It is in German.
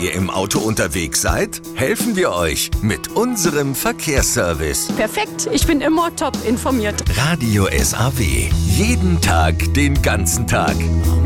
ihr im Auto unterwegs seid? Helfen wir euch mit unserem Verkehrsservice. Perfekt, ich bin immer top informiert. Radio SAW. Jeden Tag, den ganzen Tag.